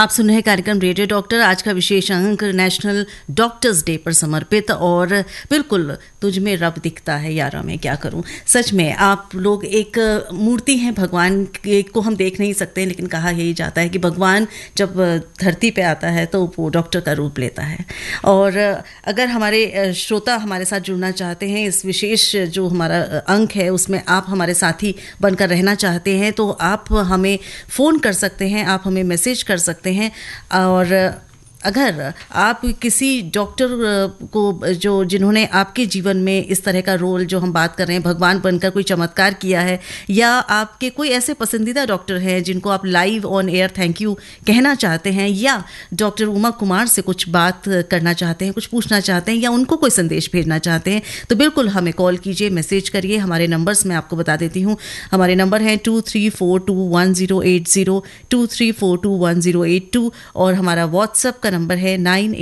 आप सुन रहे हैं कार्यक्रम रेडियो डॉक्टर। आज का विशेष अंक नेशनल डॉक्टर्स डे पर समर्पित। और बिल्कुल तुझ में रब दिखता है यारा, मैं क्या करूं। सच में आप लोग एक मूर्ति हैं भगवान को हम देख नहीं सकते, लेकिन कहा यही जाता है कि भगवान जब धरती पे आता है तो वो डॉक्टर का रूप लेता है। और अगर हमारे श्रोता हमारे साथ जुड़ना चाहते हैं, इस विशेष जो हमारा अंक है उसमें आप हमारे साथी बनकर रहना चाहते हैं, तो आप हमें फ़ोन कर सकते हैं, आप हमें मैसेज कर सकते हैं। और अगर आप किसी डॉक्टर को जिन्होंने आपके जीवन में इस तरह का रोल जो हम बात कर रहे हैं भगवान बनकर कोई चमत्कार किया है, या आपके कोई ऐसे पसंदीदा डॉक्टर हैं जिनको आप live on air thank you कहना चाहते हैं, या डॉक्टर उमा कुमार से कुछ बात करना चाहते हैं, कुछ पूछना चाहते हैं, या उनको कोई संदेश भेजना चाहते हैं, तो बिल्कुल हमें कॉल कीजिए, मैसेज करिए। हमारे नंबर्स मैं आपको बता देती हूँ। हमारे नंबर हैं 23421080, 23421082, और हमारा व्हाट्सएप का नंबर है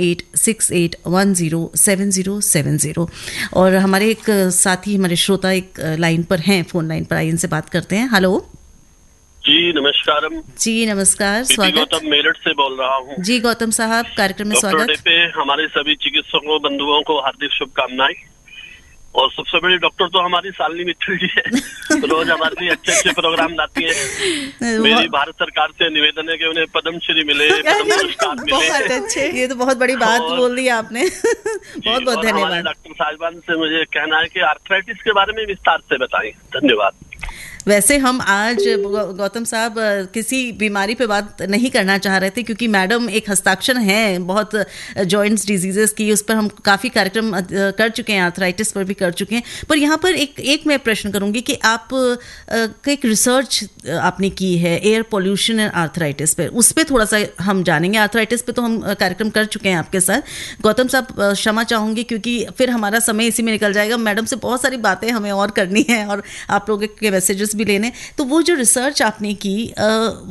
9868107070। और हमारे एक साथी, हमारे श्रोता एक लाइन पर हैं, फोन लाइन पर, आइए इनसे बात करते हैं। हेलो जी नमस्कार। जी नमस्कार, स्वागत। गौतम मेरठ से बोल रहा हूँ। जी गौतम साहब, कार्यक्रम में स्वागत। डॉक्टर डे पे हमारे सभी चिकित्सकों बंधुओं को हार्दिक शुभकामनाएं। और सबसे बड़ी डॉक्टर तो हमारी शालिनी मित्तल जी है, रोज हमारे लिए अच्छे अच्छे प्रोग्राम लाती है। मेरी भारत सरकार से निवेदन है कि उन्हें पद्मश्री मिले, पद्म पुरस्कार मिले। बहुत अच्छे, ये तो बहुत बड़ी बात बोल दी आपने। बहुत बहुत धन्यवाद। डॉक्टर साहिबान से मुझे कहना है कि आर्थराइटिस के बारे में विस्तार से बताएं। धन्यवाद। वैसे हम आज गौतम साहब किसी बीमारी पे बात नहीं करना चाह रहे थे, क्योंकि मैडम एक हस्ताक्षर हैं बहुत जॉइंट्स डिजीजेस की, उस पर हम काफ़ी कार्यक्रम कर चुके हैं, आर्थराइटिस पर भी कर चुके हैं। पर यहाँ पर एक मैं प्रश्न करूँगी कि आप एक रिसर्च आपने की है एयर पोल्यूशन एंड आर्थराइटिस पर, उस पर थोड़ा सा हम जानेंगे। आर्थराइटिस पे तो हम कार्यक्रम कर चुके हैं आपके साथ। गौतम साहब क्षमा चाहूँगी, क्योंकि फिर हमारा समय इसी में निकल जाएगा। मैडम से बहुत सारी बातें हमें और करनी है और आप लोगों के मैसेजेस भी लेने। तो वो जो रिसर्च आपने की